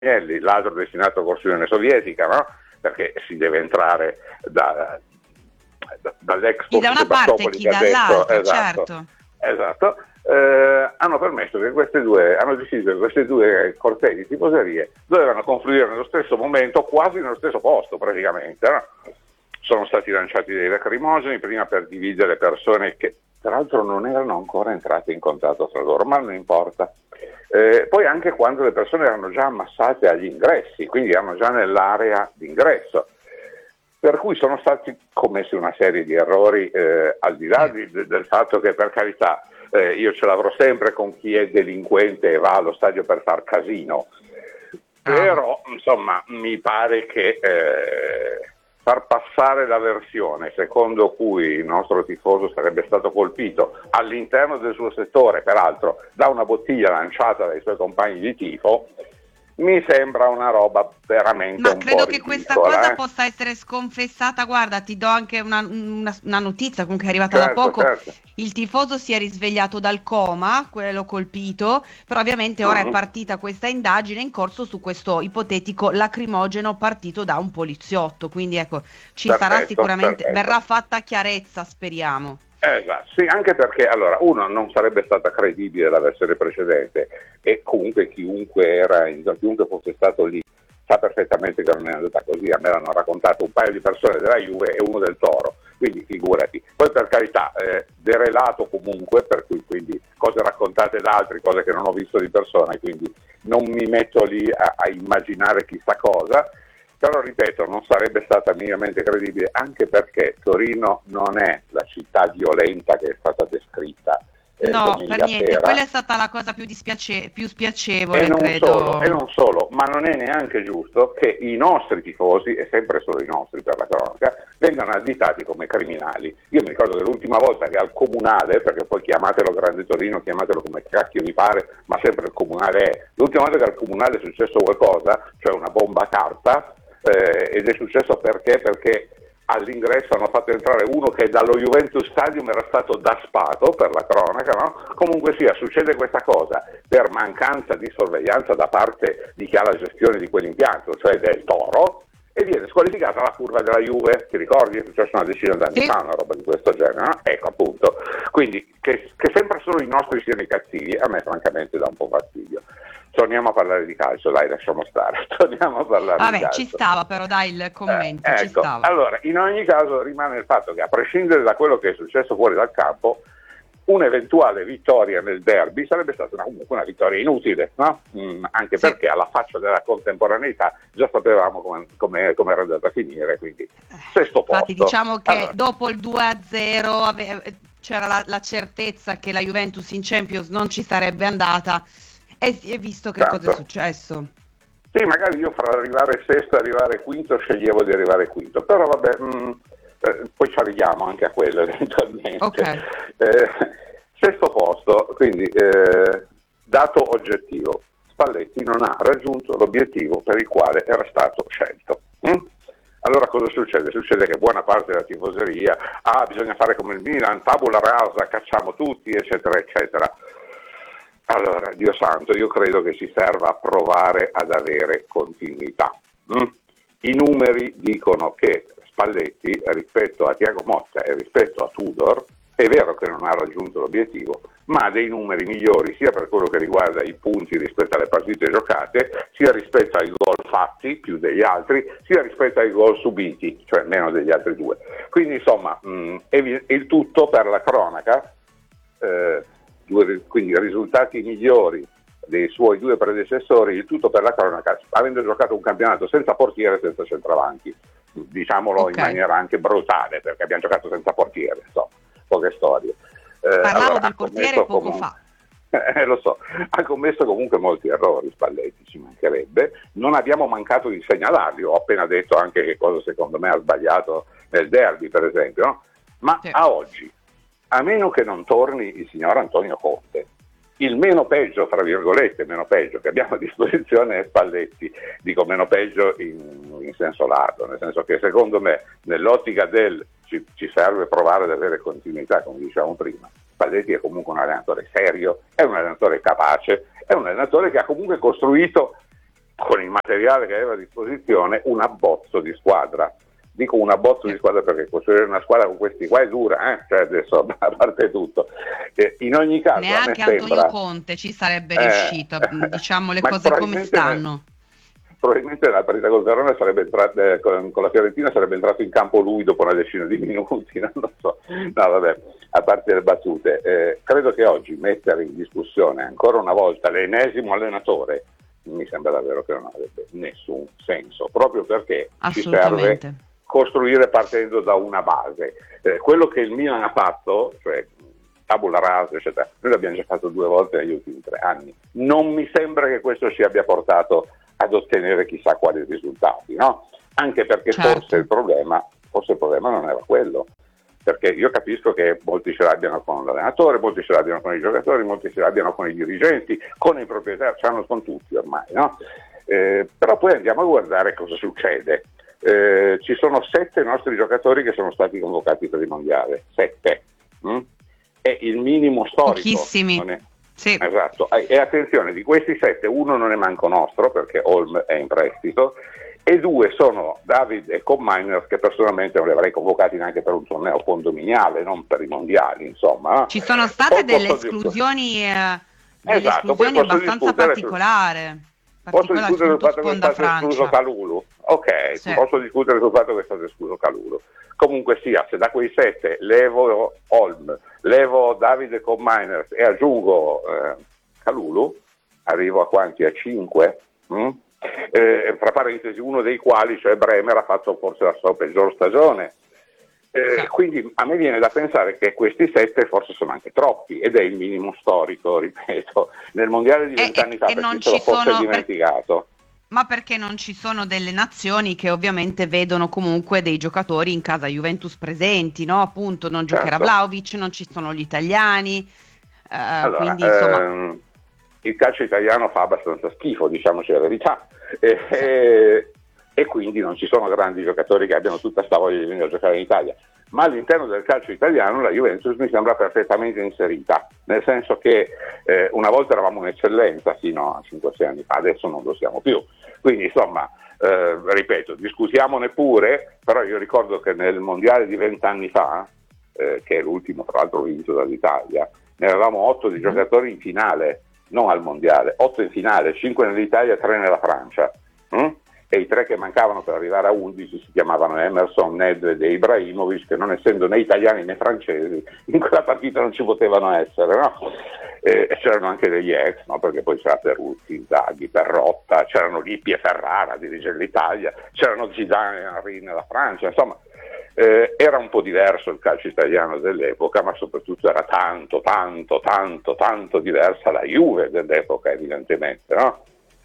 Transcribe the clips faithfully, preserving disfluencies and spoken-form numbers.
Agnelli, ladro destinato a corsa Unione Sovietica, no? Perché si deve entrare da, da, dall'ex chi da una parte e chi dall'altra, esatto, certo. Esatto. Eh, hanno permesso che queste due, hanno deciso che queste due cortei di tifoserie dovevano confluire nello stesso momento, quasi nello stesso posto praticamente, no? Sono stati lanciati dei lacrimogeni prima per dividere le persone che tra l'altro non erano ancora entrate in contatto tra loro, ma non importa. Eh, poi anche quando le persone erano già ammassate agli ingressi, quindi erano già nell'area d'ingresso, per cui sono stati commessi una serie di errori, eh, al di là di, de, del fatto che, per carità, eh, io ce l'avrò sempre con chi è delinquente e va allo stadio per far casino, però insomma mi pare che eh, far passare la versione secondo cui il nostro tifoso sarebbe stato colpito all'interno del suo settore, peraltro da una bottiglia lanciata dai suoi compagni di tifo, mi sembra una roba veramente Ma un credo po' che ridicola, questa cosa eh? possa essere sconfessata. Guarda, ti do anche una, una, una notizia, comunque è arrivata Certo, da poco. certo. Il tifoso si è risvegliato dal coma, quello colpito, però ovviamente ora Mm-hmm. è partita questa indagine in corso su questo ipotetico lacrimogeno partito da un poliziotto. Quindi ecco, ci Perfetto, sarà sicuramente, perfetto. verrà fatta chiarezza, speriamo. Esatto, sì, anche perché allora uno non sarebbe stata credibile la versione precedente e comunque chiunque era, chiunque fosse stato lì sa perfettamente che non è andata così. A me l'hanno raccontato un paio di persone della Juve e uno del Toro, quindi figurati. Poi per carità, eh, derelato comunque, per cui quindi cose raccontate da altri, cose che non ho visto di persona, e quindi non mi metto lì a, a immaginare chissà cosa. Però ripeto, non sarebbe stata minimamente credibile, anche perché Torino non è la città violenta che è stata descritta. Eh, No, per niente, sera. quella è stata la cosa più, dispiace- più spiacevole, E non credo. solo, e non solo, ma non è neanche giusto che i nostri tifosi, e sempre solo i nostri per la cronaca, vengano additati come criminali. Io mi ricordo che l'ultima volta che al comunale, perché poi chiamatelo Grande Torino, chiamatelo come cacchio vi pare, ma sempre il comunale è, l'ultima volta che al comunale è successo qualcosa, cioè una bomba a carta, eh, ed è successo perché? Perché all'ingresso hanno fatto entrare uno che dallo Juventus Stadium era stato daspato, per la cronaca, no? Comunque sia, succede questa cosa per mancanza di sorveglianza da parte di chi ha la gestione di quell'impianto, cioè del Toro, e viene squalificata la curva della Juve. Ti ricordi? È successo una decina d'anni Sì. fa, una roba di questo genere, no? Ecco, appunto. Quindi che, che sempre solo i nostri siano i cattivi, a me francamente dà un po' fastidio. Torniamo a parlare di calcio, dai, lasciamo stare. Torniamo a parlare Vabbè, di calcio. ci stava però, dai, il commento, eh, ci ecco, stava. allora, in ogni caso rimane il fatto che, a prescindere da quello che è successo fuori dal campo, un'eventuale vittoria nel derby sarebbe stata una, comunque una vittoria inutile, no? Mm, anche Sì. perché alla faccia della contemporaneità già sapevamo come, come, come era andata a finire, quindi sesto posto. Infatti diciamo che allora, dopo il due a zero ave- c'era la, la certezza che la Juventus in Champions non ci sarebbe andata e si è visto che Tanto. cosa è successo. Sì, magari io fra arrivare sesto e arrivare quinto sceglievo di arrivare quinto, però vabbè, mh, eh, poi ci arriviamo anche a quello eventualmente. Ok. Eh, sesto posto, quindi eh, dato oggettivo, Spalletti non ha raggiunto l'obiettivo per il quale era stato scelto. Mm? Allora cosa succede? Succede che buona parte della tifoseria, ah, bisogna fare come il Milan, tabula rasa, cacciamo tutti, eccetera, eccetera. Allora, Dio santo, io credo che ci serva a provare ad avere continuità. Mm? I numeri dicono che Spalletti, rispetto a Thiago Motta e rispetto a Tudor, è vero che non ha raggiunto l'obiettivo, ma ha dei numeri migliori sia per quello che riguarda i punti rispetto alle partite giocate, sia rispetto ai gol fatti, più degli altri, sia rispetto ai gol subiti, cioè meno degli altri due. Quindi insomma, mh, è il tutto per la cronaca, eh, due, quindi risultati migliori dei suoi due predecessori, il tutto per la cronaca, avendo giocato un campionato senza portiere e senza centravanti, diciamolo okay. in maniera anche brutale, perché abbiamo giocato senza portiere, insomma, poche storie. Eh, Parlavo allora, del portiere poco comunque, fa. Eh, lo so, ha commesso comunque molti errori Spalletti, ci mancherebbe, non abbiamo mancato di segnalarli, ho appena detto anche che cosa secondo me ha sbagliato nel derby per esempio, no? Ma sì. A oggi, a meno che non torni il signor Antonio Conte, il meno peggio, fra virgolette, meno peggio che abbiamo a disposizione è Spalletti, dico meno peggio in, in senso lato, nel senso che secondo me nell'ottica del ci, ci serve provare ad avere continuità, come dicevamo prima, Spalletti è comunque un allenatore serio, è un allenatore capace, è un allenatore che ha comunque costruito con il materiale che aveva a disposizione, un abbozzo di squadra. Dico un abbozzo di squadra perché costruire una squadra con questi qua è dura, eh? Cioè adesso, a parte tutto. Eh, in ogni caso, neanche a me Antonio sembra, Conte ci sarebbe eh, riuscito, diciamo le cose come stanno. Probabilmente la partita col Verona sarebbe entrata, eh, con, con la Fiorentina sarebbe entrato in campo lui dopo una decina di minuti, non lo so. No, vabbè, a parte le battute, eh, credo che oggi mettere in discussione ancora una volta l'ennesimo allenatore mi sembra davvero che non avrebbe nessun senso, proprio perché ci serve costruire partendo da una base. Eh, quello che il Milan ha fatto, cioè tabula rasa, eccetera, noi l'abbiamo già fatto due volte negli ultimi tre anni. Non mi sembra che questo ci abbia portato ad ottenere chissà quali risultati, no? Anche perché certo. forse il problema, forse il problema non era quello. Perché io capisco che molti ce l'abbiano con l'allenatore, molti ce l'abbiano con i giocatori, molti ce l'abbiano con i dirigenti, con i proprietari, ce l'hanno con tutti ormai, no? Eh, però poi andiamo a guardare cosa succede. Eh, ci sono sette nostri giocatori che sono stati convocati per il mondiale, sette, hm? È il minimo storico. Pochissimi. Non è... Sì. Esatto, e attenzione, di questi sette uno non è manco nostro perché Holm è in prestito e due sono David e Cobb Miners che personalmente non li avrei convocati neanche per un torneo condominiale, non per i mondiali, insomma. Ci sono state delle esclusioni, eh, delle esatto, esclusioni abbastanza particolari. Posso discutere sul fatto che è stato escluso Kalulu? Ok, sì. Posso discutere sul fatto che è stato escluso Kalulu. Comunque sia, se da quei sette levo Holm, levo Davide Cobb Miners e aggiungo eh, Kalulu, arrivo a quanti? A cinque? Mm? Eh, fra parentesi, uno dei quali, cioè Bremer, ha fatto forse la sua peggior stagione. Eh, quindi a me viene da pensare che questi sette forse sono anche troppi ed è il minimo storico, ripeto, nel mondiale di vent'anni fa, perché se lo fosse dimenticato. Per... Ma perché non ci sono delle nazioni che ovviamente vedono comunque dei giocatori in casa Juventus presenti, no? Appunto, non giocherà certo. Vlahovic, non ci sono gli italiani, eh, allora, quindi insomma... Ehm, il calcio italiano fa abbastanza schifo, diciamoci la verità, e, e, e quindi non ci sono grandi giocatori che abbiano tutta sta voglia di venire a giocare in Italia. Ma all'interno del calcio italiano la Juventus mi sembra perfettamente inserita, nel senso che eh, una volta eravamo un'eccellenza fino a cinque sei anni fa, adesso non lo siamo più. Quindi insomma, eh, ripeto, discutiamone pure, però io ricordo che nel mondiale di vent'anni fa, eh, che è l'ultimo tra l'altro vinto dall'Italia, ne avevamo otto di giocatori in finale, non al mondiale, otto in finale, cinque nell'Italia, tre nella Francia. Mm? E i tre che mancavano per arrivare a undici si chiamavano Emerson, Nedved e Ibrahimovic, che non essendo né italiani né francesi in quella partita non ci potevano essere, no? E c'erano anche degli ex, no? Perché poi c'era Peruzzi, Inzaghi, Perrotta, c'erano Lippi e Ferrara a dirigere l'Italia, c'erano Zidane e Henry nella Francia, insomma eh, era un po' diverso il calcio italiano dell'epoca, ma soprattutto era tanto, tanto, tanto, tanto diversa la Juve dell'epoca, evidentemente, no?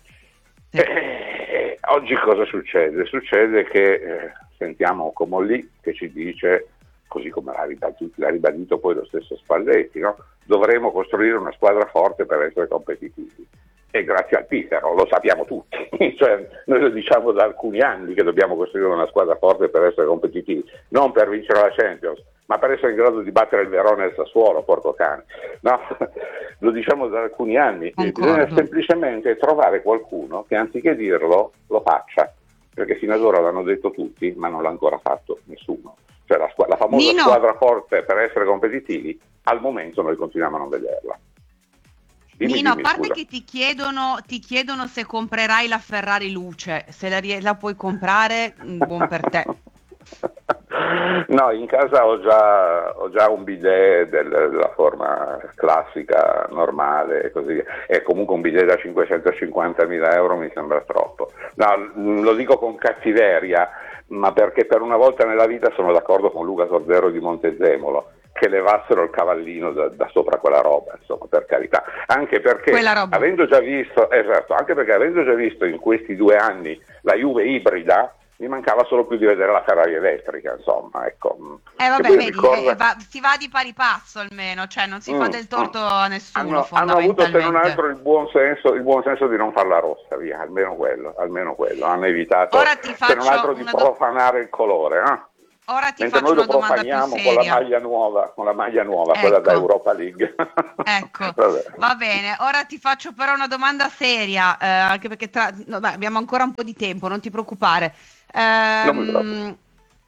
Eh, oggi cosa succede? Succede che eh, sentiamo Comolli che ci dice, così come l'ha ribadito, l'ha ribadito poi lo stesso Spalletti, no? Dovremo costruire una squadra forte per essere competitivi. E grazie al Pizarro, lo sappiamo tutti, cioè, noi lo diciamo da alcuni anni che dobbiamo costruire una squadra forte per essere competitivi, non per vincere la Champions, ma per essere in grado di battere il Verona e il Sassuolo, porco cane. No? Lo diciamo da alcuni anni, bisogna semplicemente trovare qualcuno che anziché dirlo lo faccia, perché fino ad ora l'hanno detto tutti, ma non l'ha ancora fatto nessuno. Cioè la, squ- la famosa Nino. squadra forte per essere competitivi, al momento noi continuiamo a non vederla. Dimmi, Nino, dimmi, a parte scusa. che ti chiedono, ti chiedono se comprerai la Ferrari Luce, se la, rie- la puoi comprare, buon per te. No, in casa ho già, ho già un bidet del, della forma classica, normale, così. E comunque un bidet da cinquecentocinquantamila euro mi sembra troppo. No, lo dico con cattiveria, ma perché per una volta nella vita sono d'accordo con Luca Cordero di Montezemolo, che levassero il cavallino da, da sopra quella roba, insomma, per carità. Anche perché avendo già visto, esatto, anche perché avendo già visto in questi due anni la Juve ibrida, mi mancava solo più di vedere la Ferrari elettrica, insomma, ecco. Eh vabbè, vedi, ricorda... eh, va, si va di pari passo almeno, cioè non si mm, fa del torto mm. a nessuno, hanno, fondamentalmente. Hanno avuto se non altro il buon senso, il buon senso di non farla rossa, via, almeno quello, almeno quello. Hanno evitato Ora ti se non altro di do... profanare il colore, no? ora ti Mentre faccio noi lo una domanda più profaniamo con la seria. maglia nuova, con la maglia nuova, Ecco. quella da Europa League. Ecco, Vabbè. va bene. Ora ti faccio però una domanda seria, eh, anche perché tra- no, beh, abbiamo ancora un po' di tempo, non ti preoccupare. Non mi preoccupo. Ehm,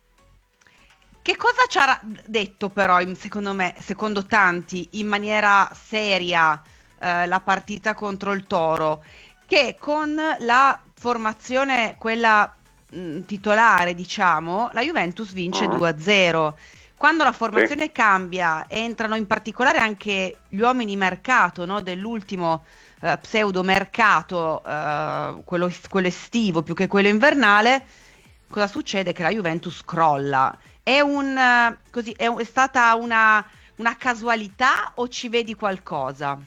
che cosa ci ha ra- detto però, in- secondo me, secondo tanti, in maniera seria, eh, la partita contro il Toro? Che con la formazione, quella mh, titolare, diciamo, la Juventus vince Mm. due a zero. Quando la Sì, formazione cambia, entrano in particolare anche gli uomini mercato, no, dell'ultimo eh, pseudo mercato, eh, quello, quello estivo più che quello invernale, cosa succede? Che la Juventus crolla. È un, eh, così, è, un- è stata una, una casualità o ci vedi qualcosa?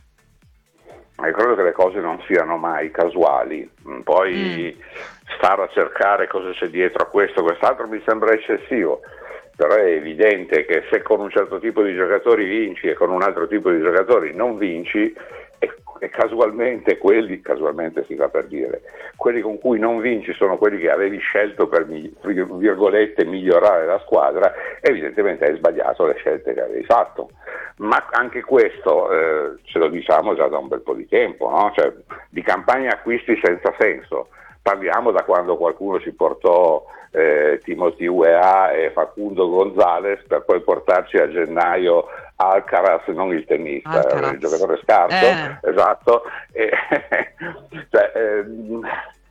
ma io credo che le cose non siano mai casuali. Mm, Mm, Poi stare a cercare cosa c'è dietro a questo o quest'altro mi sembra eccessivo. Però è evidente che se con un certo tipo di giocatori vinci e con un altro tipo di giocatori non vinci, e, e casualmente quelli, casualmente si fa per dire, quelli con cui non vinci sono quelli che avevi scelto per, virgolette, migliorare la squadra, evidentemente hai sbagliato le scelte che avevi fatto. Ma anche questo eh, ce lo diciamo già da un bel po' di tempo, no? Cioè, di campagne acquisti senza senso. Parliamo da quando qualcuno ci portò eh, Timothy Weah e Facundo Gonzalez per poi portarci a gennaio Alcaraz, non il tennista, il Alcaraz. giocatore scarso, Eh, esatto, e, cioè, ehm,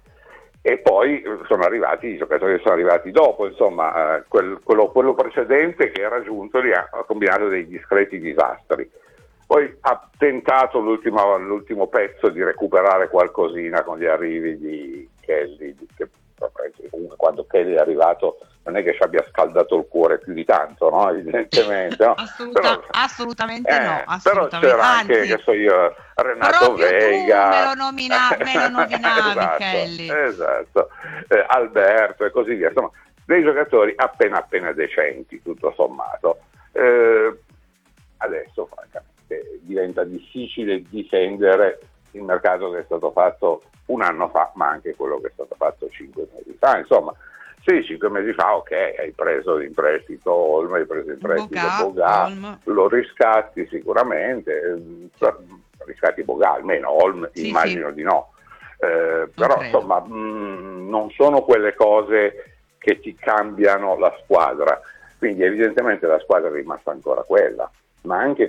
e poi sono arrivati i giocatori che sono arrivati dopo, insomma, eh, quel, quello, quello precedente che era giunto lì ha, ha combinato dei discreti disastri. Poi ha tentato l'ultimo, l'ultimo pezzo di recuperare qualcosina con gli arrivi di Kelly, che comunque quando Kelly è arrivato non è che ci abbia scaldato il cuore più di tanto, no? Evidentemente, no? assoluta- Però, assolutamente no, eh, però assolutamente. c'era anche, Anzi, che so io, Renato proprio tu me Veiga, lo, nomina- me lo nominavi, esatto, Kelly. esatto, eh, Alberto e così via, insomma, dei giocatori appena appena decenti, tutto sommato. Eh, adesso, francamente, diventa difficile difendere il mercato che è stato fatto un anno fa, ma anche quello che è stato fatto cinque mesi fa. Insomma, sì, cinque mesi fa, ok, hai preso in prestito Olmo, hai preso in prestito Boga, Boga, Olm. lo riscatti sicuramente, eh, riscatti Boga, almeno Olm Sì, immagino sì, di no. Eh, non però credo. insomma mh, non sono quelle cose che ti cambiano la squadra, quindi evidentemente la squadra è rimasta ancora quella, ma anche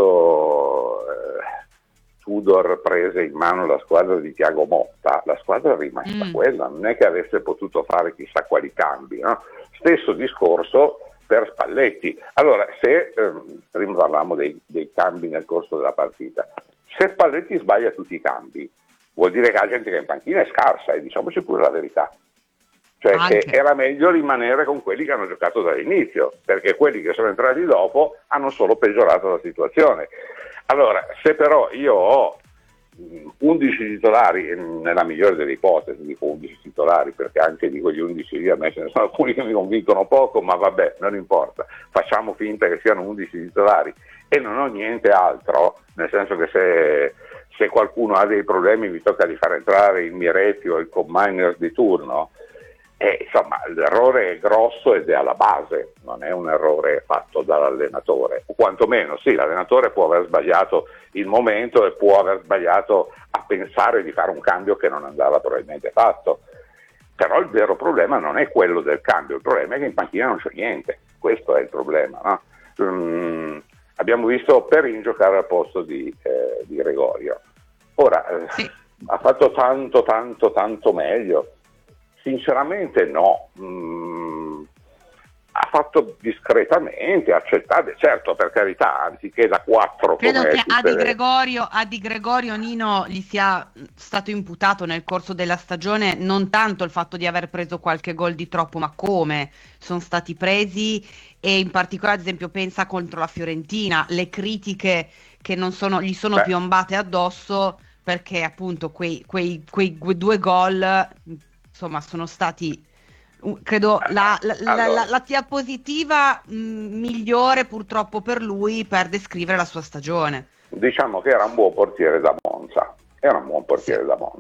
quando eh, Tudor prese in mano la squadra di Thiago Motta, la squadra è rimasta Mm, quella, non è che avesse potuto fare chissà quali cambi, no? Stesso discorso per Spalletti. Allora, se ehm, prima parlavamo dei, dei cambi nel corso della partita, se Spalletti sbaglia tutti i cambi, vuol dire che la gente che è in panchina è scarsa, e diciamoci pure la verità. Cioè che anche. era meglio rimanere con quelli che hanno giocato dall'inizio, perché quelli che sono entrati dopo hanno solo peggiorato la situazione. Allora, se però io ho undici titolari, nella migliore delle ipotesi dico undici titolari, perché anche di quegli undici lì a me ce ne sono alcuni che mi convincono poco, ma vabbè, non importa, facciamo finta che siano undici titolari e non ho niente altro, nel senso che se, se qualcuno ha dei problemi mi tocca di far entrare il Miretti o il Combiner di turno. Eh, insomma, l'errore è grosso ed è alla base, non è un errore fatto dall'allenatore, o quantomeno sì, l'allenatore può aver sbagliato il momento e può aver sbagliato a pensare di fare un cambio che non andava probabilmente fatto, però il vero problema non è quello del cambio, il problema è che in panchina non c'è niente, questo è il problema, no? Mm, abbiamo visto Perin giocare al posto di, eh, di Gregorio, ora eh, Sì. ha fatto tanto tanto tanto meglio. Sinceramente no, mm, ha fatto discretamente, accettate, certo per carità, anziché da quattro Credo come che a tutte Di le... Gregorio, a Di Gregorio Nino gli sia stato imputato nel corso della stagione non tanto il fatto di aver preso qualche gol di troppo, ma come sono stati presi e in particolare, ad esempio, pensa contro la Fiorentina, le critiche che non sono, gli sono Beh, piombate addosso perché appunto quei, quei- quei due gol, insomma, sono stati uh, credo la, la- la- la- allora, la diapositiva mh, migliore purtroppo per lui per descrivere la sua stagione. diciamo che era un buon portiere da Monza, era un buon Sì, portiere da Monza, punto.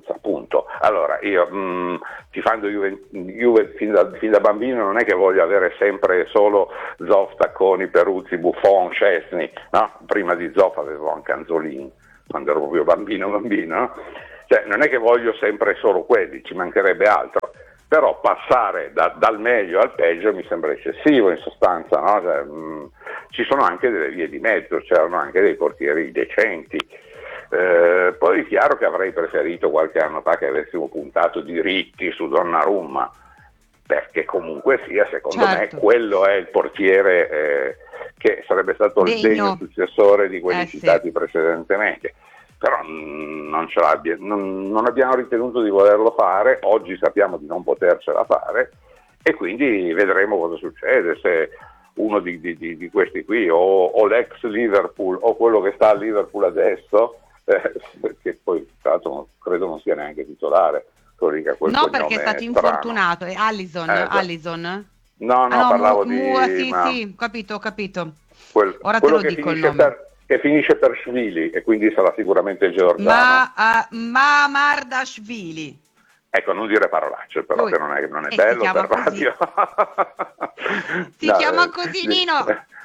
punto. Allora, io mh, tifando Juve, Juve fin, da, fin da bambino non è che voglio avere sempre solo Zoff, Tacconi, Peruzzi, Buffon, Szczesny, no? Prima di Zoff avevo anche Anzolin, quando ero proprio bambino bambino, no? Cioè, non è che voglio sempre solo quelli, ci mancherebbe altro, però passare da, dal meglio al peggio mi sembra eccessivo in sostanza, no? Cioè, mh, ci sono anche delle vie di mezzo, c'erano anche dei portieri decenti. Eh, poi è chiaro che avrei preferito qualche anno fa che avessimo puntato diritti su Donnarumma, perché comunque sia, secondo certo. me, quello è il portiere eh, che sarebbe stato il degno successore di quelli eh, citati sì. precedentemente. Però non, ce l'abbia, non, non abbiamo ritenuto di volerlo fare, oggi sappiamo di non potercela fare e quindi vedremo cosa succede, se uno di, di, di questi qui o, o l'ex Liverpool o quello che sta a Liverpool adesso, eh, che poi tra l'altro credo non sia neanche titolare. No, perché è stato infortunato, è Alisson, eh, Alisson? No, no, ah, no parlavo mu- di... Mu- sì, ma... sì, capito, capito. Quel, Ora te lo dico il nome. Per... che finisce per Shvili e quindi sarà sicuramente Giordano. Ma uh, Mamardashvili. Ecco, non dire parolacce, però Lui. che non è, non è E bello si per così. radio. Si no, chiama eh, così, sì. Nino.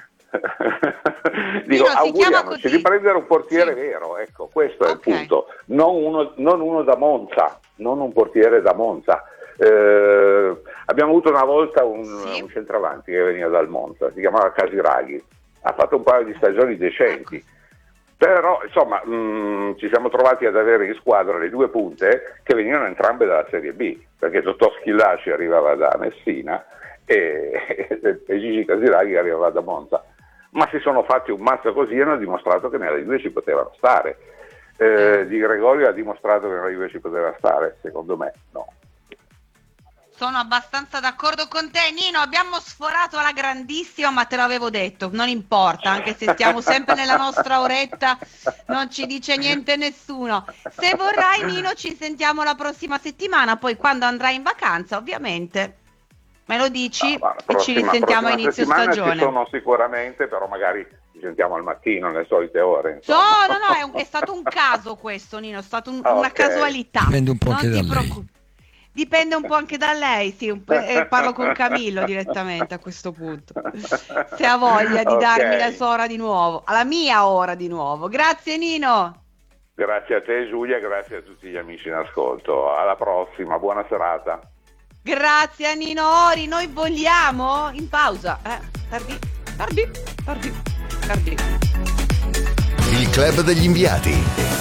Dico, Nino, si chiama auguriamoci così. di prendere un portiere Sì. vero, ecco, questo è Okay. il punto. Non uno, non uno da Monza, non un portiere da Monza. Eh, abbiamo avuto una volta un, Sì. un centravanti che veniva dal Monza, si chiamava Casiraghi, ha fatto un paio di stagioni decenti. Ecco. Però insomma mh, ci siamo trovati ad avere in squadra le due punte che venivano entrambe dalla Serie B, perché Totò Schillaci arrivava da Messina e, e, e Gigi Casiraghi arrivava da Monza, ma si sono fatti un mazzo così e hanno dimostrato che nelle due ci potevano stare. Eh, Di Gregorio ha dimostrato che nelle due ci poteva stare, secondo me no. Sono abbastanza d'accordo con te, Nino. Abbiamo sforato alla grandissima, ma te l'avevo detto, non importa, anche se stiamo sempre nella nostra oretta, non ci dice niente nessuno. Se vorrai, Nino, ci sentiamo la prossima settimana, poi quando andrai in vacanza, ovviamente, me lo dici no, e ci risentiamo a inizio stagione. Ci sono sicuramente, però magari ci sentiamo al mattino, nelle solite ore. No, no, no, è, un, è stato un caso questo, Nino, è stata un, okay. una casualità. Dipende un po' non anche da ti lei. preoccup- Dipende un po' anche da lei, sì, un po', eh, parlo con Camillo direttamente a questo punto, se ha voglia di okay. darmi la sua ora di nuovo, alla mia ora di nuovo. Grazie Nino. Grazie a te Giulia, grazie a tutti gli amici in ascolto, alla prossima, buona serata. Grazie a Nino Ori, noi vogliamo in pausa, eh, tardi, tardi, tardi, tardi. Il club degli inviati.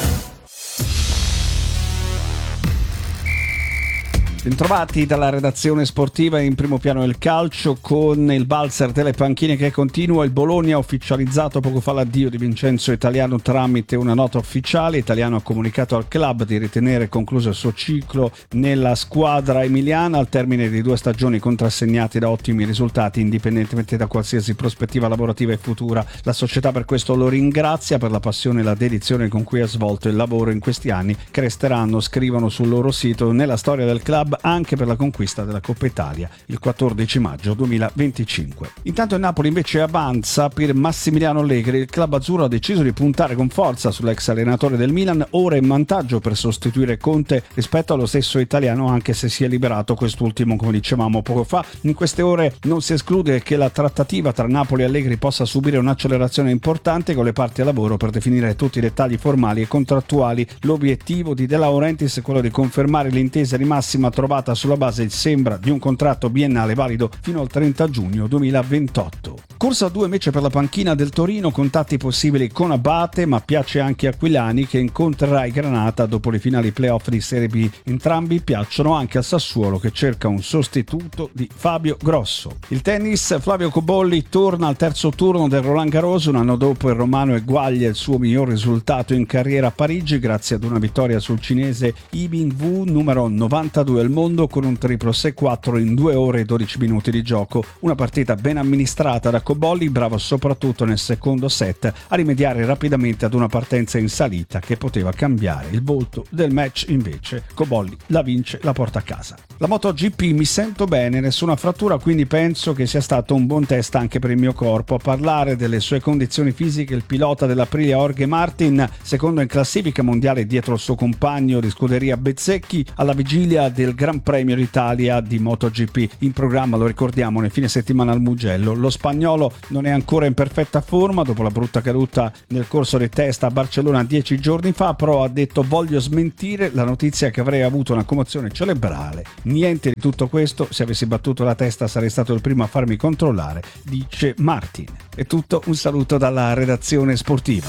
Bentrovati dalla redazione sportiva. In primo piano il calcio con il valzer delle panchine che continua. Il Bologna ha ufficializzato poco fa l'addio di Vincenzo Italiano tramite una nota ufficiale. Italiano ha comunicato al club di ritenere concluso il suo ciclo nella squadra emiliana al termine di due stagioni contrassegnate da ottimi risultati indipendentemente da qualsiasi prospettiva lavorativa e futura. La società per questo lo ringrazia per la passione e la dedizione con cui ha svolto il lavoro in questi anni che resteranno, scrivono sul loro sito, nella storia del club anche per la conquista della Coppa Italia il quattordici maggio duemilaventicinque. Intanto il Napoli invece avanza per Massimiliano Allegri. Il club azzurro ha deciso di puntare con forza sull'ex allenatore del Milan, ora in vantaggio per sostituire Conte rispetto allo stesso italiano, anche se si è liberato quest'ultimo, come dicevamo poco fa. In queste ore non si esclude che la trattativa tra Napoli e Allegri possa subire un'accelerazione importante con le parti a lavoro per definire tutti i dettagli formali e contrattuali. L'obiettivo di De Laurentiis è quello di confermare l'intesa di massima trovata sulla base, sembra, di un contratto biennale valido fino al trenta giugno duemilaventotto. Corsa due invece per la panchina del Torino, contatti possibili con Abate, ma piace anche Aquilani che incontrerà i Granata dopo le finali playoff di Serie B. Entrambi piacciono anche al Sassuolo che cerca un sostituto di Fabio Grosso. Il tennis, Flavio Cobolli torna al terzo turno del Roland Garros. Un anno dopo il romano eguaglia il suo miglior risultato in carriera a Parigi grazie ad una vittoria sul cinese Yibin Wu, numero novantadue al mondo, con un triplo sei quattro in due ore e dodici minuti di gioco. Una partita ben amministrata da Cobolli Cobolli, bravo soprattutto nel secondo set a rimediare rapidamente ad una partenza in salita che poteva cambiare il volto del match. Invece Cobolli la vince, la porta a casa. La MotoGP, mi sento bene, nessuna frattura, quindi penso che sia stato un buon test anche per il mio corpo. A parlare delle sue condizioni fisiche il pilota dell'Aprilia Jorge Martin, secondo in classifica mondiale dietro il suo compagno di scuderia Bezzecchi, alla vigilia del Gran Premio d'Italia di MotoGP. In programma, lo ricordiamo, nel fine settimana al Mugello. Lo spagnolo non è ancora in perfetta forma dopo la brutta caduta nel corso dei test a Barcellona dieci giorni fa, però ha detto: voglio smentire la notizia che avrei avuto una commozione cerebrale. Niente di tutto questo, se avessi battuto la testa sarei stato il primo a farmi controllare, dice Martin. È tutto, un saluto dalla redazione sportiva.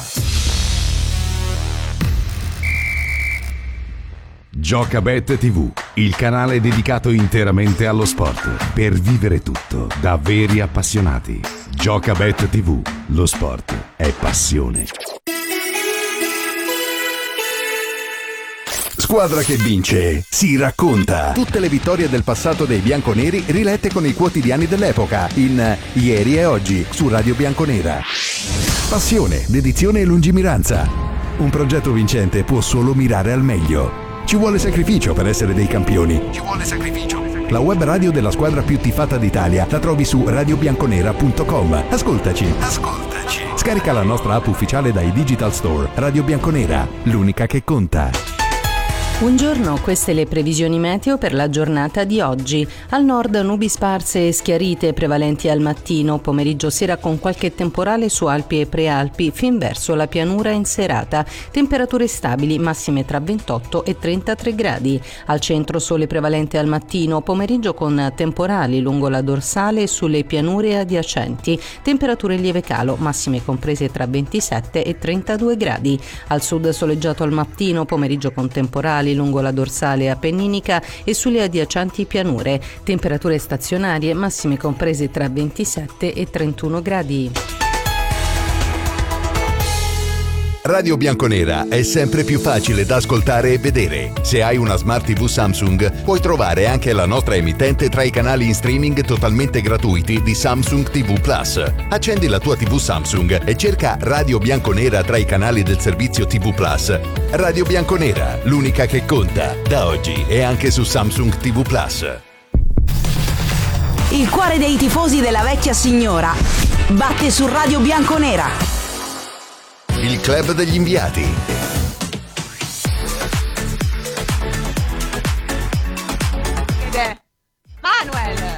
Giocabet tivù, il canale dedicato interamente allo sport, per vivere tutto da veri appassionati. Giocabet tivù, lo sport è passione. Squadra che vince si racconta. Tutte le vittorie del passato dei bianconeri rilette con i quotidiani dell'epoca in Ieri e Oggi su Radio Bianconera. Passione, dedizione e lungimiranza. Un progetto vincente può solo mirare al meglio. Ci vuole sacrificio per essere dei campioni. Ci vuole sacrificio. La web radio della squadra più tifata d'Italia la trovi su radio bianconera punto com. Ascoltaci. Ascoltaci. Scarica la nostra app ufficiale dai Digital Store. Radio Bianconera, l'unica che conta. Buongiorno, queste le previsioni meteo per la giornata di oggi. Al nord nubi sparse e schiarite prevalenti al mattino, pomeriggio sera con qualche temporale su Alpi e Prealpi, fin verso la pianura in serata. Temperature stabili, massime tra ventotto e trentatré gradi. Al centro sole prevalente al mattino, pomeriggio con temporali lungo la dorsale e sulle pianure adiacenti. Temperature in lieve calo, massime comprese tra ventisette e trentadue gradi. Al sud soleggiato al mattino, pomeriggio con temporali lungo la dorsale appenninica e sulle adiacenti pianure. Temperature stazionarie, massime comprese tra ventisette e trentuno gradi. Radio Bianconera è sempre più facile da ascoltare e vedere. Se hai una Smart tivù Samsung, puoi trovare anche la nostra emittente tra i canali in streaming totalmente gratuiti di Samsung tivù Plus. Accendi la tua tivù Samsung e cerca Radio Bianconera tra i canali del servizio tivù Plus. Radio Bianconera, l'unica che conta. Da oggi è anche su Samsung tivù Plus. Il cuore dei tifosi della vecchia signora batte su Radio Bianconera. Il club degli inviati. Ed è Manuel.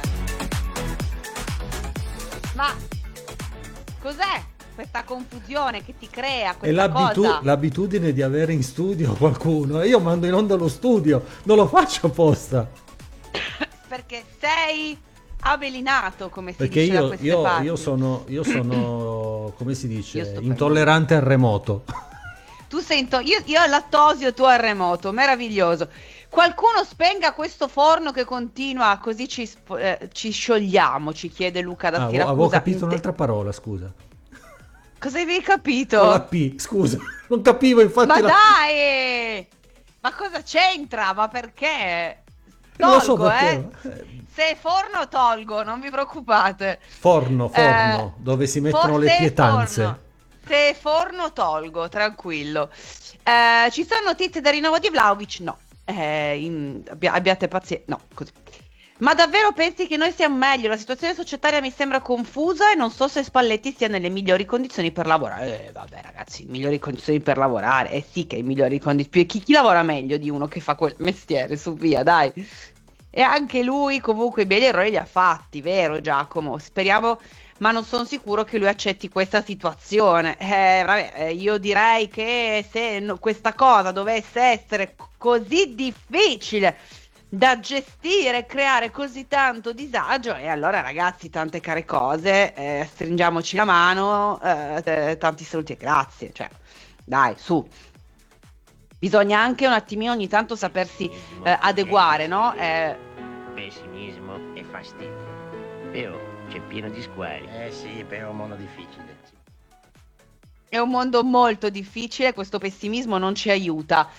Ma cos'è questa confusione che ti crea questa è l'abitu- cosa? l'abitudine di avere in studio qualcuno. Io mando in onda lo studio, non lo faccio apposta. Perché sei abelinato, come si Perché dice da io, queste io, parti. io sono, io sono come si dice, Io intollerante al remoto. Tu sento, io, io al lattosio, tu al remoto, meraviglioso. Qualcuno spenga questo forno che continua, così ci, sp- eh, ci sciogliamo, ci chiede Luca da Ah, Siracusa. avevo capito un'altra parola, scusa. Cosa avevi capito? Con la P, scusa, non capivo infatti. Ma la... dai! Ma cosa c'entra? Ma perché? Non lo so Tolgo, perché. eh. Se forno tolgo, non vi preoccupate. Forno, forno, Eh, dove si mettono for- le se pietanze. Forno. Se forno tolgo, tranquillo. Eh, ci sono notizie del rinnovo di Vlahovic? No. Eh, in- abbi- abbiate pazienza. No, così. Ma davvero pensi che noi stiamo meglio? La situazione societaria mi sembra confusa e non so se Spalletti sia nelle migliori condizioni per lavorare. Eh, vabbè ragazzi, migliori condizioni per lavorare. Eh sì che è migliori condizioni. Chi, chi lavora meglio di uno che fa quel mestiere? Su via, dai. E anche lui comunque i begli errori li ha fatti, vero Giacomo? Speriamo, ma non sono sicuro che lui accetti questa situazione. Eh, vabbè, eh, io direi che se no, questa cosa dovesse essere c- così difficile da gestire, creare così tanto disagio, e allora ragazzi, tante care cose, eh, stringiamoci la mano, eh, t- tanti saluti e grazie, cioè dai, su. Bisogna anche un attimino ogni tanto sapersi eh, adeguare, no? Eh, Pessimismo e fastidio. Però c'è pieno di squali. Eh sì, però è un mondo difficile. È un mondo molto difficile, questo pessimismo non ci aiuta.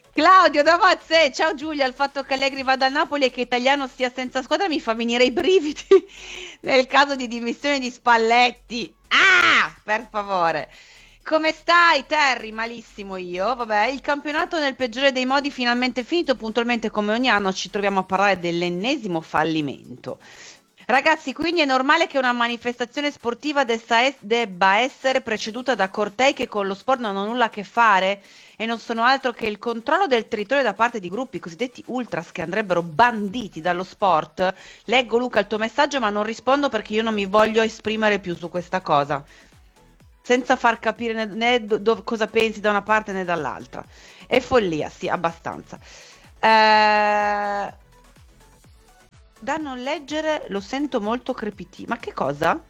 Claudio da Mazze, ciao Giulia, il fatto che Allegri vada al Napoli e che Italiano stia senza squadra mi fa venire i brividi nel caso di dimissione di Spalletti. Ah, per favore. Come stai, Terry? Malissimo io. Vabbè, il campionato nel peggiore dei modi finalmente finito, puntualmente come ogni anno ci troviamo a parlare dell'ennesimo fallimento. Ragazzi, quindi è normale che una manifestazione sportiva debba essere preceduta da cortei che con lo sport non hanno nulla a che fare e non sono altro che il controllo del territorio da parte di gruppi cosiddetti ultras che andrebbero banditi dallo sport. Leggo Luca il tuo messaggio ma non rispondo perché io non mi voglio esprimere più su questa cosa, senza far capire né, né do, do, cosa pensi da una parte né dall'altra. È follia, sì, abbastanza. Eh... Da non leggere lo sento molto crepitino. Ma che cosa?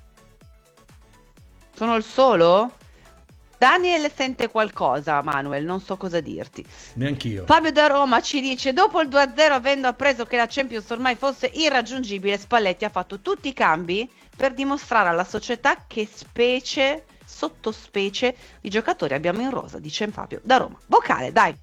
Sono il solo? Daniel sente qualcosa, Manuel, non so cosa dirti. Neanch'io. Fabio da Roma ci dice: dopo il due a zero, avendo appreso che la Champions ormai fosse irraggiungibile, Spalletti ha fatto tutti i cambi per dimostrare alla società che specie, sottospecie di giocatori abbiamo in rosa, dice Fabio da Roma. Vocale, dai.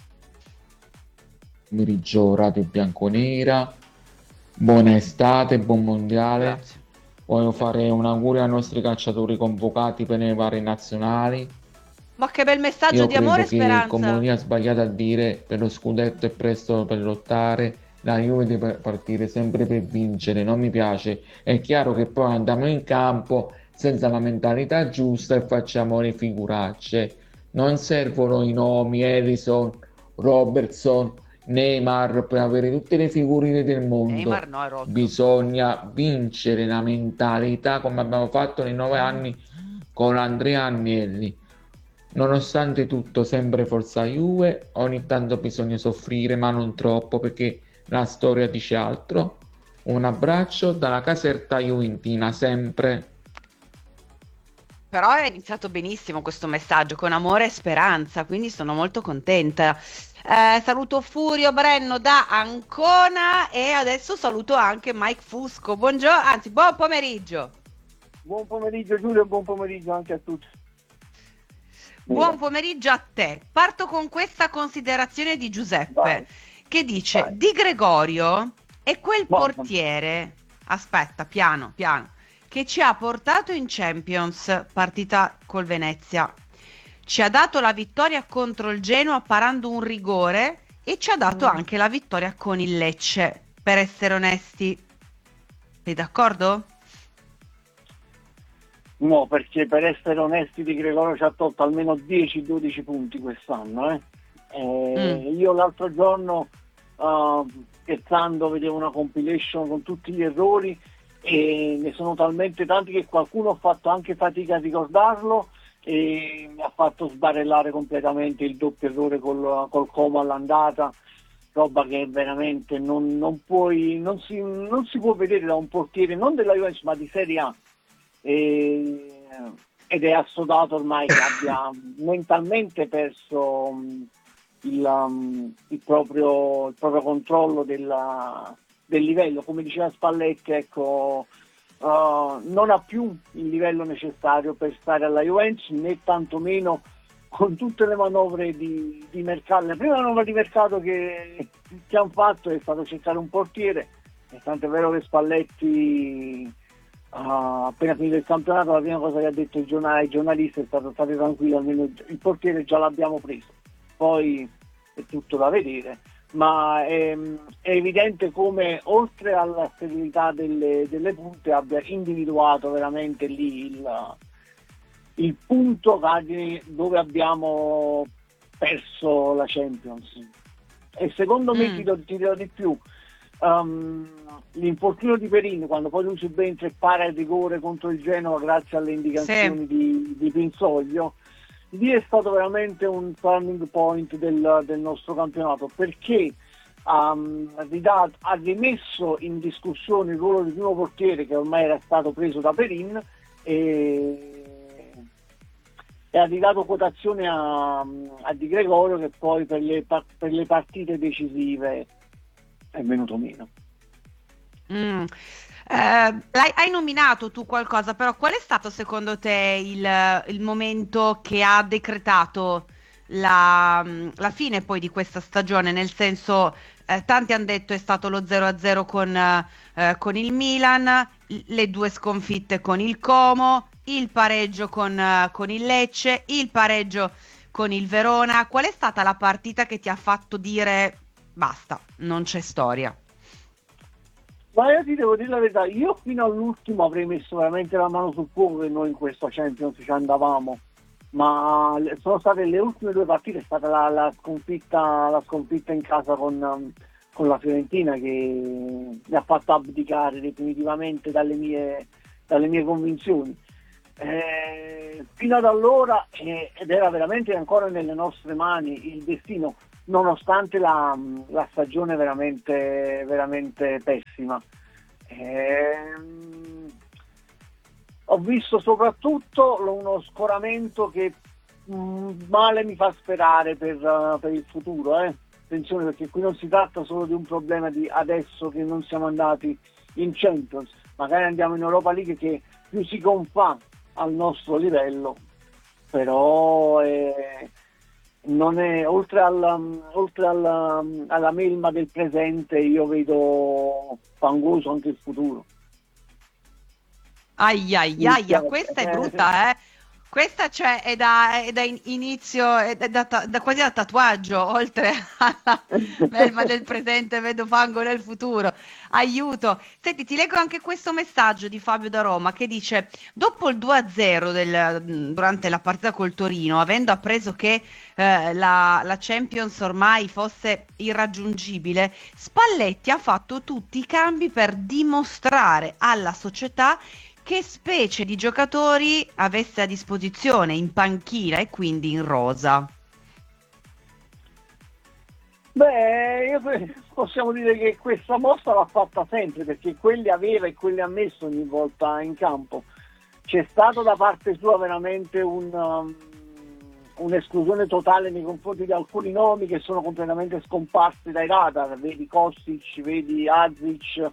Pomeriggio Radio Bianconera. Buona estate, buon mondiale. Grazie. Voglio fare un augurio ai nostri calciatori convocati per le varie nazionali. Ma che bel messaggio Io di amore e credo che speranza. il Comunì ha sbagliato a dire per lo scudetto è presto per lottare, la Juve deve partire sempre per vincere, non mi piace. È chiaro che poi andiamo in campo senza la mentalità giusta e facciamo le figuracce. Non servono i nomi Harrison, Robertson, Neymar per avere tutte le figurine del mondo. Neymar no, è rotto. Bisogna vincere la mentalità come abbiamo fatto nei nove anni con Andrea Agnelli. Nonostante tutto sempre forza Juve, ogni tanto bisogna soffrire ma non troppo perché la storia dice altro. Un abbraccio dalla Caserta Juventina sempre. Però è iniziato benissimo questo messaggio, con amore e speranza, quindi sono molto contenta. Eh, saluto Furio Brenno da Ancona e adesso saluto anche Mike Fusco. Buongiorno, anzi buon pomeriggio. Buon pomeriggio Giulio, buon pomeriggio anche a tutti. Buon pomeriggio a te. Parto con questa considerazione di Giuseppe. Vai. Che dice: Vai. Di Gregorio è quel Vai. portiere, aspetta, piano, piano, che ci ha portato in Champions, partita col Venezia. Ci ha dato la vittoria contro il Genoa parando un rigore e ci ha dato mm. anche la vittoria con il Lecce, per essere onesti. Sei d'accordo? No, perché per essere onesti Di Gregorio ci ha tolto almeno dieci dodici punti quest'anno. Eh? Eh, mm. Io l'altro giorno, uh, scherzando, vedevo una compilation con tutti gli errori e ne sono talmente tanti che qualcuno ha fatto anche fatica a ricordarlo e mi ha fatto sbarellare completamente il doppio errore col, col Como all'andata, roba che veramente non, non, puoi, non, si, non si può vedere da un portiere non della Juventus ma di Serie A. E, ed è assodato ormai che abbia mentalmente perso um, il, um, il, proprio, il proprio controllo della, del livello, come diceva Spalletti, ecco, uh, non ha più il livello necessario per stare alla Juventus, né tantomeno con tutte le manovre di, di mercato. La prima manovra di mercato che, che hanno fatto è stato cercare un portiere, e tanto è vero che Spalletti Uh, appena finito il campionato la prima cosa che ha detto il giornale, ai giornalisti è stato: state tranquilli, almeno il portiere già l'abbiamo preso. Poi è tutto da vedere, ma è, è evidente come oltre alla sterilità delle, delle punte abbia individuato veramente lì il, il punto dove abbiamo perso la Champions. E secondo mm. me ti, ti dirò di più. Um, l'infortunio di Perin, quando poi lui subentra e para il rigore contro il Genoa grazie alle indicazioni sì. di, di Pinsoglio, lì è stato veramente un turning point del, del nostro campionato, perché um, ridato, ha rimesso in discussione il ruolo di primo portiere che ormai era stato preso da Perin e, e ha ridato quotazione a, a Di Gregorio, che poi per le, per le partite decisive è venuto meno. Mm. Eh, hai nominato tu qualcosa, però qual è stato secondo te il, il momento che ha decretato la, la fine poi di questa stagione, nel senso, eh, tanti hanno detto è stato lo zero a zero con, eh, con il Milan, le due sconfitte con il Como, il pareggio con, eh, con il Lecce, il pareggio con il Verona. Qual è stata la partita che ti ha fatto dire basta, non c'è storia? Ma io ti devo dire la verità, io fino all'ultimo avrei messo veramente la mano sul fuoco che noi in questa Champions ci andavamo, ma sono state le ultime due partite, è stata la, la, sconfitta, la sconfitta in casa con, con la Fiorentina che mi ha fatto abdicare definitivamente dalle mie, dalle mie convinzioni. Eh, fino ad allora, eh, ed era veramente ancora nelle nostre mani il destino, nonostante la, la stagione veramente, veramente pessima. Ehm, ho visto soprattutto uno scoramento che mh, male mi fa sperare per, uh, per il futuro. Eh. Attenzione, perché qui non si tratta solo di un problema di adesso che non siamo andati in Champions, magari andiamo in Europa League che più si confà al nostro livello, però eh, non è, oltre, alla, oltre alla, alla melma del presente, io vedo fangoso anche il futuro. Ai ai ai, questa è brutta, eh? Questa cioè è da, è da inizio, è da, da quasi da tatuaggio, oltre alla melma del presente vedo fango nel futuro. Aiuto. Senti, ti leggo anche questo messaggio di Fabio da Roma che dice: dopo il due a zero del, durante la partita col Torino, avendo appreso che eh, la, la Champions ormai fosse irraggiungibile, Spalletti ha fatto tutti i cambi per dimostrare alla società che specie di giocatori avesse a disposizione in panchina e quindi in rosa. Beh, io possiamo dire che questa mossa l'ha fatta sempre, perché quelli aveva e quelli ha messo ogni volta in campo. C'è stato da parte sua veramente un, um, un'esclusione totale nei confronti di alcuni nomi che sono completamente scomparsi dai radar, vedi Kostic, vedi Azic,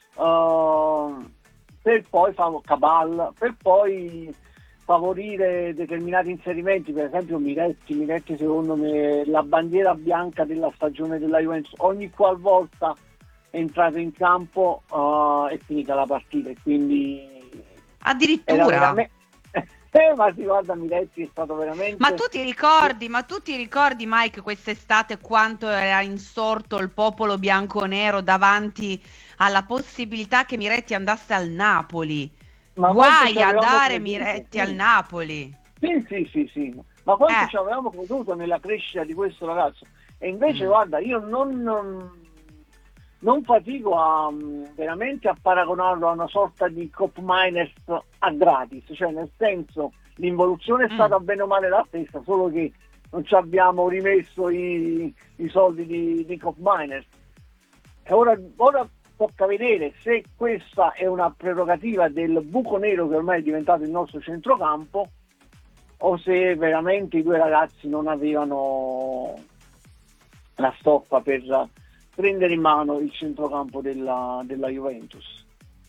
uh, per poi fare Cabal, per poi favorire determinati inserimenti, per esempio Miretti. Miretti secondo me la bandiera bianca della stagione della Juventus, ogni qualvolta è entrato in campo uh, è finita la partita, e quindi addirittura veramente... eh, ma si guarda, Miretti è stato veramente... Ma tu ti ricordi, ma tu ti ricordi Mike quest'estate quanto era insorto il popolo bianconero davanti alla possibilità che Miretti andasse al Napoli? Ma guai a dare Miretti sì. al Napoli. Sì, sì, sì, sì. Ma quanto eh. ci avevamo creduto nella crescita di questo ragazzo? E invece, mm. guarda, io non, non, non fatico a veramente a paragonarlo a una sorta di Cop Miners a gratis, cioè nel senso l'involuzione è stata mm. bene o male la stessa, solo che non ci abbiamo rimesso i, i soldi di, di Cop Miners. E ora, ora tocca vedere se questa è una prerogativa del buco nero che ormai è diventato il nostro centrocampo, o se veramente i due ragazzi non avevano la stoffa per prendere in mano il centrocampo della, della Juventus.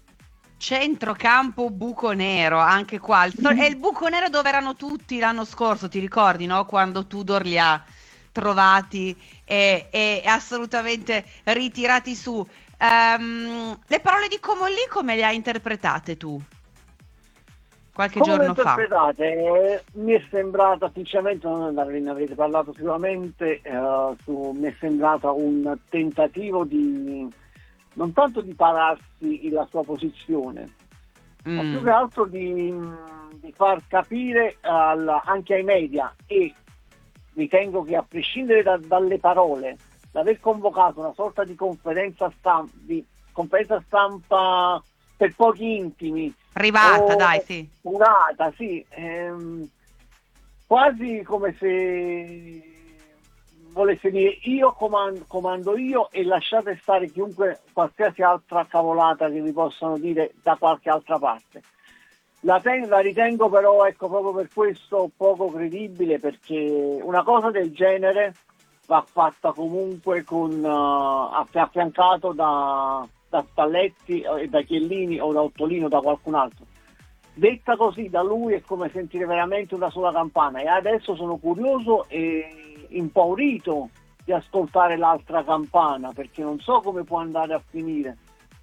Centrocampo buco nero, anche qua. È il buco nero dove erano tutti l'anno scorso, ti ricordi, no? Quando Tudor li ha trovati e, e assolutamente ritirati su. Um, le parole di Comolli come le hai interpretate tu? Qualche come giorno fa. Eh, mi è sembrata, sinceramente, non ne avete parlato sicuramente, uh, su, mi è sembrata un tentativo di non tanto di pararsi la sua posizione, mm. ma più che altro di, di far capire al, anche ai media, e ritengo che a prescindere da, dalle parole, l'aver convocato una sorta di conferenza stampa, di conferenza stampa per pochi intimi, privata, dai, sì, privata, sì, ehm, quasi come se volesse dire io comando, comando io e lasciate stare chiunque, qualsiasi altra cavolata che vi possano dire da qualche altra parte. La, ten- la ritengo però, ecco, proprio per questo poco credibile, perché una cosa del genere va fatta comunque con uh, affiancato da, da Spalletti e da Chiellini o da Ottolino, da qualcun altro. Detta così da lui è come sentire veramente una sola campana, e adesso sono curioso e impaurito di ascoltare l'altra campana, perché non so come può andare a finire.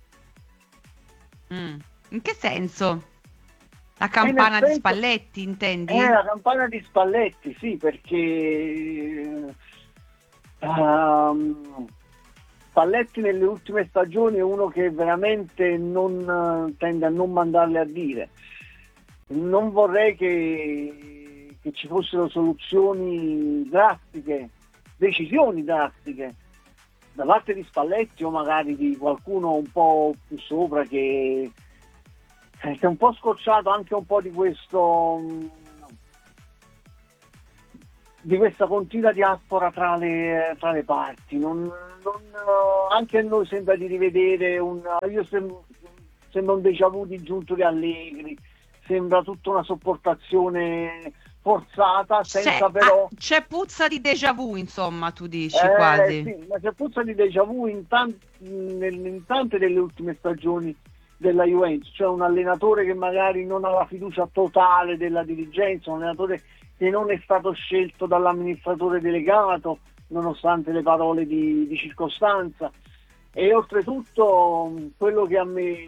Mm. In che senso? La campana senso, di Spalletti, intendi? Eh, la campana di Spalletti, sì, perché um, Spalletti nelle ultime stagioni è uno che veramente non tende a non mandarle a dire. Non vorrei che, che ci fossero soluzioni drastiche, decisioni drastiche da parte di Spalletti o magari di qualcuno un po' più sopra che, che è un po' scocciato anche un po' di questo di questa continua diaspora tra le, tra le parti. Non, non, anche a noi sembra di rivedere un io sem, sembra un déjà vu di Giuntoli Allegri, sembra tutta una sopportazione forzata senza c'è, però ah, c'è puzza di déjà vu, insomma, tu dici eh, quasi sì, ma c'è puzza di déjà vu in, tanti, in, in tante delle ultime stagioni della Juventus, cioè un allenatore che magari non ha la fiducia totale della dirigenza, un allenatore che non è stato scelto dall'amministratore delegato nonostante le parole di, di circostanza, e oltretutto quello che a me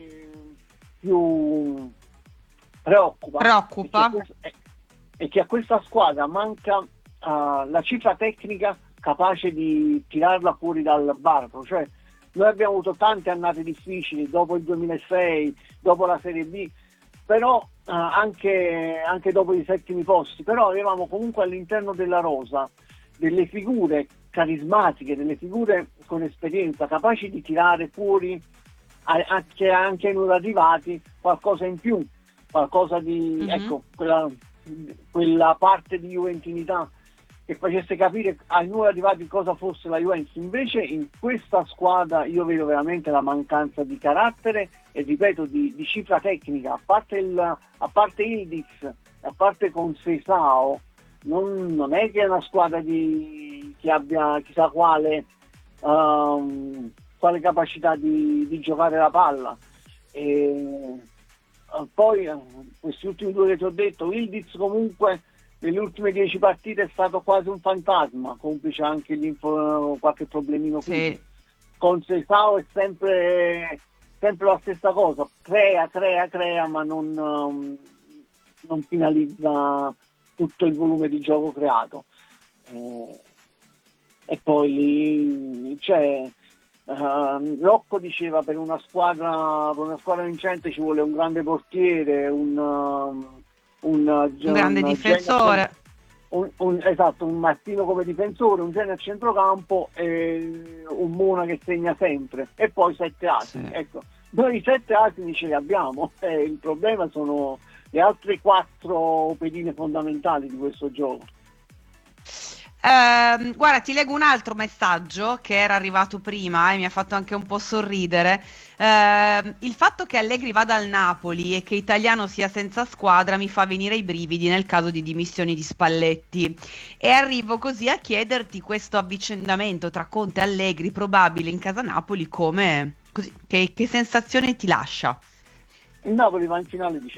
più preoccupa, preoccupa. È, è che a questa squadra manca uh, la cifra tecnica capace di tirarla fuori dal baratro. Cioè, noi abbiamo avuto tante annate difficili dopo il duemilasei, dopo la Serie B, però uh, anche, anche dopo i settimi posti, però avevamo comunque all'interno della rosa delle figure carismatiche, delle figure con esperienza, capaci di tirare fuori a, a, che anche ai nuovi arrivati qualcosa in più, qualcosa di, mm-hmm. ecco, quella, quella parte di juventinità che facesse capire ai nuovi arrivati cosa fosse la Juventus. Invece in questa squadra io vedo veramente la mancanza di carattere e, ripeto, di, di cifra tecnica. A parte il, a parte Ildiz, a parte Conceição, non, non è che è una squadra di, che abbia chissà quale um, quale capacità di, di giocare la palla. E poi questi ultimi due che ti ho detto, Ildiz comunque nelle ultime dieci partite è stato quasi un fantasma, complice anche qualche problemino qui. Sì. Conceição è sempre, sempre la stessa cosa, crea, crea, crea, ma non, um, non finalizza tutto il volume di gioco creato. Eh, e poi lì c'è uh, Rocco diceva per una squadra per una squadra vincente ci vuole un grande portiere, un um, Un, un grande un difensore, un, un, esatto, un Martino come difensore, un genere a centrocampo e un Mona che segna sempre, e poi sette asini. Sì. Ecco, noi i sette asini ce li abbiamo, eh, il problema sono le altre quattro pedine fondamentali di questo gioco. Uh, guarda, ti leggo un altro messaggio che era arrivato prima e mi ha fatto anche un po' sorridere. Uh, il fatto che Allegri vada al Napoli e che Italiano sia senza squadra mi fa venire i brividi nel caso di dimissioni di Spalletti, e arrivo così a chiederti questo avvicendamento tra Conte e Allegri probabile in casa Napoli, come così, che, che sensazione ti lascia? Il Napoli va in finale di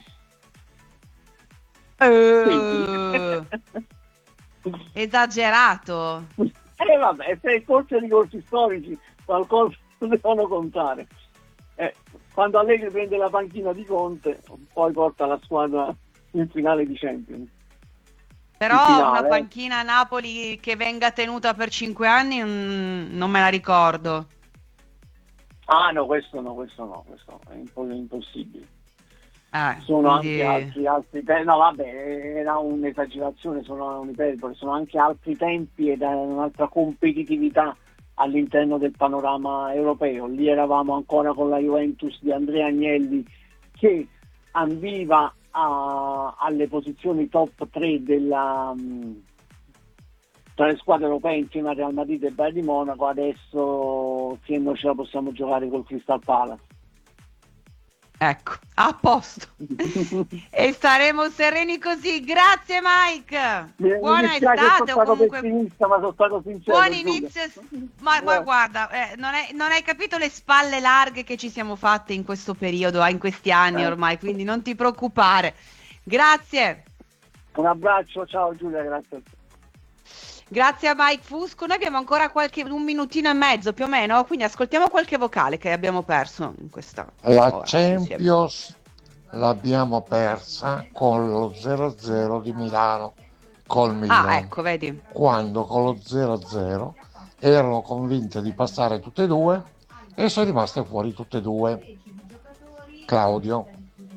Champions. Uh. Esagerato. Eh vabbè, se forse ricorsi storici qualcosa devono contare. Eh, quando Allegri prende la panchina di Conte, poi porta la squadra in finale di Champions. Però finale, una panchina a Napoli che venga tenuta per cinque anni mm, non me la ricordo. Ah no, questo no, questo no, questo è impossibile. Ah, sono quindi... anche altri altri tempi, no vabbè, era un'esagerazione, sono un'iperbole, sono anche altri tempi ed è un'altra competitività all'interno del panorama europeo. Lì eravamo ancora con la Juventus di Andrea Agnelli che ambiva a, alle posizioni top tre della, mh, tra le squadre europee insieme a Real Madrid e Bayern di Monaco. Adesso sì, noi ce la possiamo giocare col Crystal Palace. Ecco, a posto. E staremo sereni così. Grazie Mike. Buona estate o comunque ma sono stato sincero, buon inizio. Ma, ma guarda, eh, non, hai, non hai capito le spalle larghe che ci siamo fatte in questo periodo, in questi anni ormai, quindi non ti preoccupare. Grazie. Un abbraccio, ciao Giulia, grazie a te. Grazie a Mike Fusco. Noi abbiamo ancora qualche un minutino e mezzo più o meno, quindi ascoltiamo qualche vocale che abbiamo perso in questa La ora, Champions insieme. L'abbiamo persa con lo zero zero di Milano col Milan. Ah, ecco, vedi. Quando con lo zero zero erano convinte di passare tutte e due e sono rimaste fuori tutte e due. Claudio.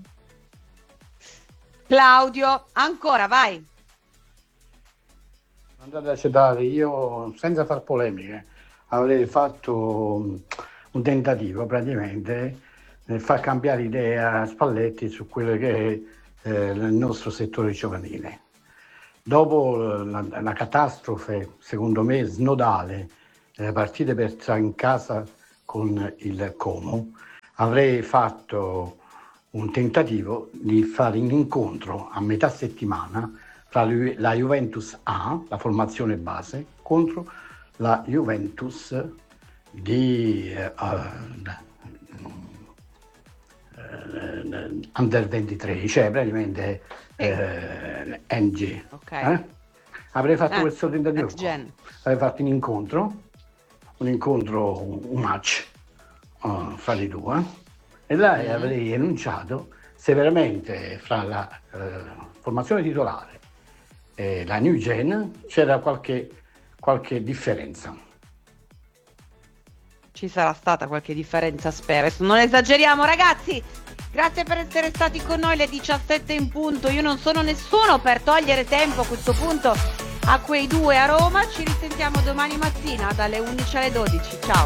Claudio, ancora, vai. Andate a citare, io senza far polemiche avrei fatto un tentativo praticamente nel far cambiare idea a Spalletti su quello che è eh, il nostro settore giovanile. Dopo la, la catastrofe, secondo me, snodale delle partite perse in casa con il Como, avrei fatto un tentativo di fare un incontro a metà settimana fra la Juventus A, la formazione base, contro la Juventus di uh, uh, uh, Under ventitré, cioè praticamente uh, N G. Okay. Eh? Avrei fatto eh, questo tentativo. Avrei fatto un incontro, un incontro, un match uh, fra i due, e là mm. avrei enunciato se veramente fra la uh, formazione titolare e la New Gen c'era qualche, qualche differenza. Ci sarà stata qualche differenza, spero. Adesso non esageriamo, ragazzi. Grazie per essere stati con noi, le diciassette in punto. Io non sono nessuno per togliere tempo a questo punto a quei due a Roma. Ci risentiamo domani mattina dalle undici alle dodici. Ciao.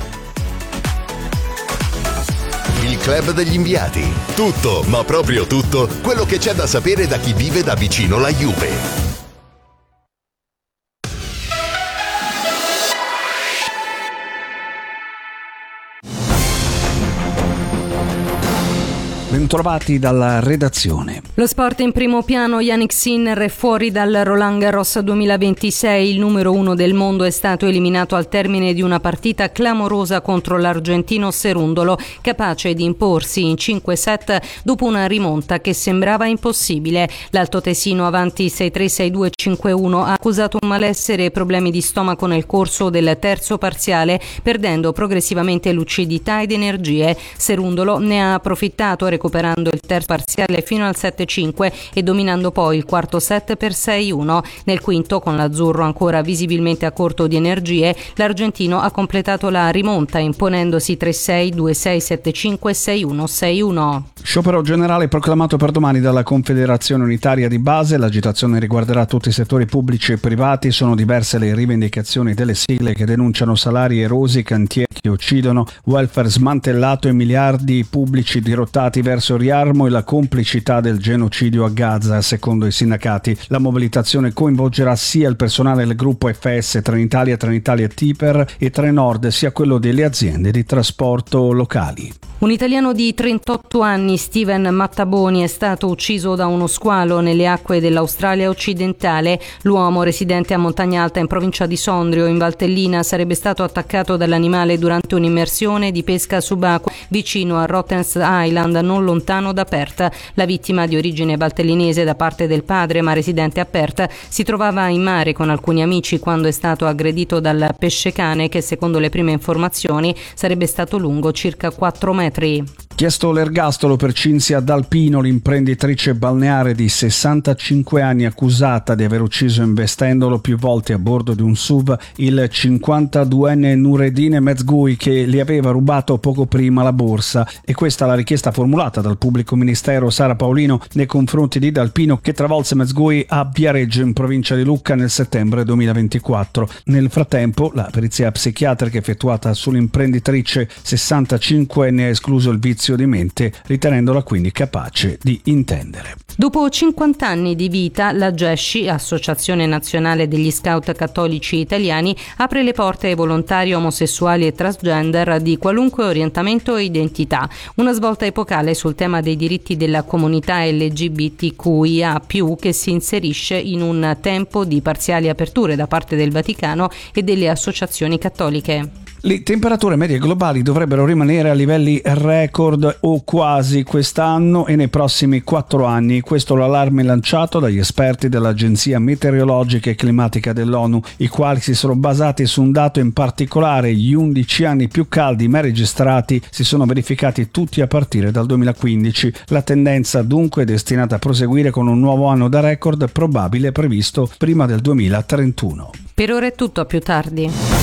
Il Club degli Inviati. Tutto, ma proprio tutto, quello che c'è da sapere da chi vive da vicino la Juve. Bentrovati dalla redazione. Lo sport in primo piano. Yannick Sinner è fuori dal Roland Garros duemilaventisei. Il numero uno del mondo è stato eliminato al termine di una partita clamorosa contro l'argentino Cerundolo, capace di imporsi in cinque set dopo una rimonta che sembrava impossibile. L'altoatesino avanti sei tre sei due cinque uno ha accusato un malessere e problemi di stomaco nel corso del terzo parziale, perdendo progressivamente lucidità ed energie. Cerundolo ne ha approfittato recuperando il terzo parziale fino al sette cinque e dominando poi il quarto set per sei uno. Nel quinto, con l'azzurro ancora visibilmente a corto di energie, l'argentino ha completato la rimonta imponendosi tre sei due sei sette cinque sei uno sei uno. Sciopero generale proclamato per domani dalla Confederazione Unitaria di Base. L'agitazione riguarderà tutti i settori pubblici e privati. Sono diverse le rivendicazioni delle sigle che denunciano salari erosi, cantieri che uccidono, welfare smantellato e miliardi pubblici dirottati verso riarmo e la complicità del genocidio a Gaza. Secondo i sindacati, la mobilitazione coinvolgerà sia il personale del gruppo F S Trenitalia, Trenitalia Tiper e Trenord, sia quello delle aziende di trasporto locali. Un italiano di trentotto anni, Steven Mattaboni, è stato ucciso da uno squalo nelle acque dell'Australia occidentale. L'uomo, residente a Montagna Alta in provincia di Sondrio, in Valtellina, sarebbe stato attaccato dall'animale durante un'immersione di pesca subacquea vicino a Rottens Island, non lontano da Perth. La vittima, di origine valtellinese da parte del padre ma residente a Perth, si trovava in mare con alcuni amici quando è stato aggredito dal pescecane che, secondo le prime informazioni, sarebbe stato lungo circa quattro metri. Chiesto l'ergastolo per Cinzia D'Alpino, l'imprenditrice balneare di sessantacinque anni accusata di aver ucciso investendolo più volte a bordo di un S U V il cinquantaduenne Nureddin Mezgui, che le aveva rubato poco prima la borsa. E questa la richiesta formulata dal pubblico ministero Sara Paolino nei confronti di D'Alpino, che travolse Mezgui a Viareggio in provincia di Lucca nel settembre duemilaventiquattro. Nel frattempo la perizia psichiatrica effettuata sull'imprenditrice sessantacinquenne ha escluso il vizio di mente, ritenendola quindi capace di intendere. Dopo cinquanta anni di vita, la GESCI, Associazione Nazionale degli Scout Cattolici Italiani, apre le porte ai volontari omosessuali e transgender di qualunque orientamento e identità. Una svolta epocale sul tema dei diritti della comunità L G B T Q I A più, che si inserisce in un tempo di parziali aperture da parte del Vaticano e delle associazioni cattoliche. Le temperature medie globali dovrebbero rimanere a livelli record o quasi quest'anno e nei prossimi quattro anni. Questo è l'allarme lanciato dagli esperti dell'Agenzia Meteorologica e Climatica dell'ONU, i quali si sono basati su un dato in particolare: gli undici anni più caldi mai registrati si sono verificati tutti a partire dal duemilaquindici. La tendenza dunque è destinata a proseguire con un nuovo anno da record probabile previsto prima del duemilatrentuno. Per ora è tutto, a più tardi.